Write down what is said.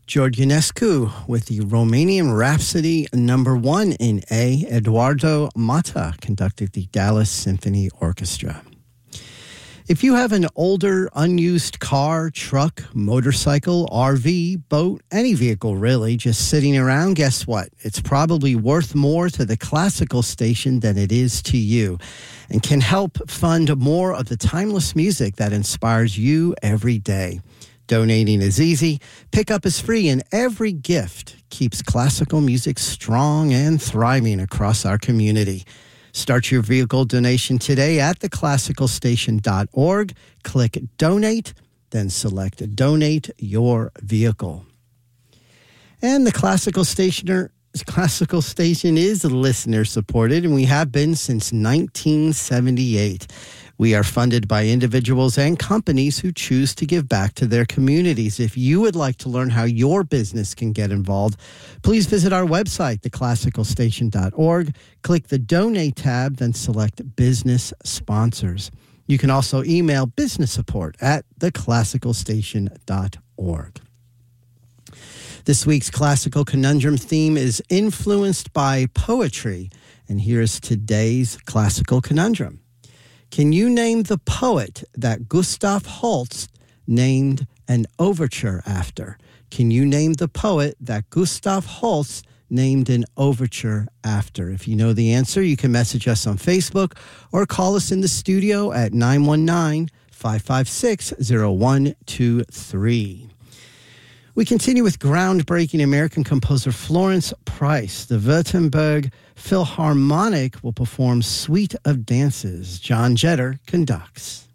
George Ionescu with the Romanian Rhapsody #1 in A. Eduardo Mata conducted the Dallas Symphony Orchestra. If you have an older, unused car, truck, motorcycle, RV, boat, any vehicle really, just sitting around, guess what? It's probably worth more to the classical station than it is to you, and can help fund more of the timeless music that inspires you every day. Donating is easy, pickup is free, and every gift keeps classical music strong and thriving across our community. Start your vehicle donation today at theclassicalstation.org. Click Donate, then select Donate Your Vehicle. And the Classical Station is listener-supported, and we have been since 1978. We are funded by individuals and companies who choose to give back to their communities. If you would like to learn how your business can get involved, please visit our website, theclassicalstation.org. Click the Donate tab, then select Business Sponsors. You can also email business support at theclassicalstation.org. This week's Classical Conundrum theme is influenced by poetry, and here's today's Classical Conundrum. Can you name the poet that Gustav Holst named an overture after? Can you name the poet that Gustav Holst named an overture after? If you know the answer, you can message us on Facebook or call us in the studio at 919-556-0123. We continue with groundbreaking American composer Florence Price. The Württemberg Philharmonic will perform Suite of Dances. John Jetter conducts.